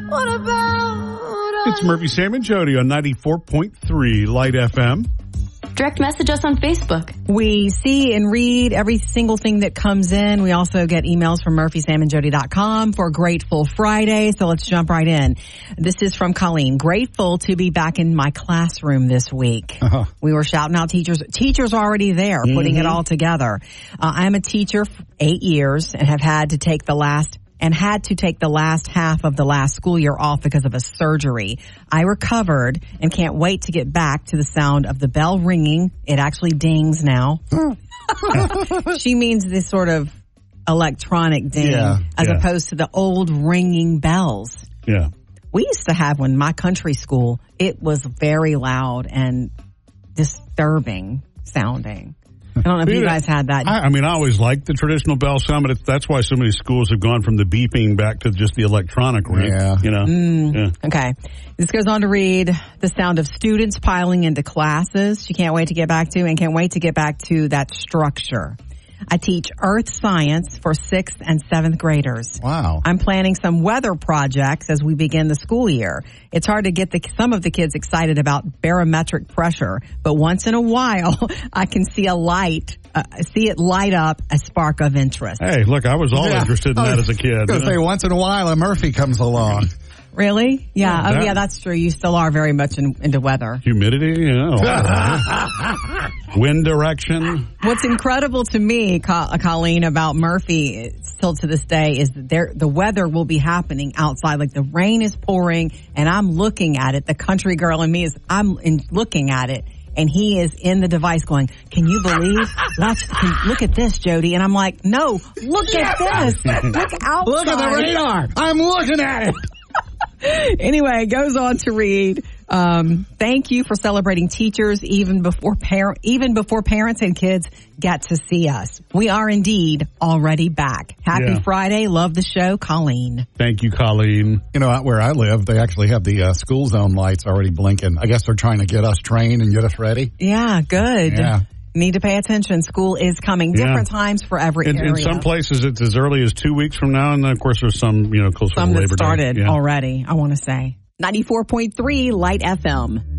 What about It's Murphy, Sam, and Jody on 94.3 Light FM. Direct message us on Facebook. We see and read every single thing that comes in. We also get emails from murphysamandjody.com for Grateful Friday. So let's jump right in. This is from Colleen. Grateful to be back in my classroom this week. Uh-huh. We were shouting out teachers. Teachers are already there, putting it all together. I'm a teacher for 8 years and have had to take the last half of the last school year off because of a surgery. I recovered and can't wait to get back to the sound of the bell ringing. It actually dings now. She means this sort of electronic ding as opposed to the old ringing bells. Yeah. We used to have one in my country school. It was very loud and disturbing sounding. I don't know if you guys had that. I always liked the traditional bell sound, but that's why so many schools have gone from the beeping back to just the electronic ring. Yeah. You know? Okay. This goes on to read the sound of students piling into classes she can't wait to get back to and can't wait to get back to that structure. I teach earth science for 6th and 7th graders. Wow. I'm planning some weather projects as we begin the school year. It's hard to get some of the kids excited about barometric pressure, but once in a while, I can see it light up a spark of interest. Hey, look, I was all interested in that as a kid. I was going to say, once in a while, a Murphy comes along. Really? Yeah. Yeah, that's true. You still are very much into weather. Humidity, wind direction. What's incredible to me, Colleen, about Murphy still to this day is that the weather will be happening outside. Like the rain is pouring and I'm looking at it. The country girl in me looking at it. And he is in the device going, can you believe? Look at this, Jody. And I'm like, no, look at this. Look outside. Look at the radar. I'm looking at it. Anyway, it goes on to read, thank you for celebrating teachers even before parents and kids get to see us. We are indeed already back. Happy Friday. Love the show. Colleen. Thank you, Colleen. You know, out where I live, they actually have the school zone lights already blinking. I guess they're trying to get us trained and get us ready. Yeah, good. Yeah. Need to pay attention. School is coming. Different times for every area. In some places, it's as early as 2 weeks from now, and then, of course, there's some, closer to Labor Day. Some that started already, I want to say. 94.3 Light FM.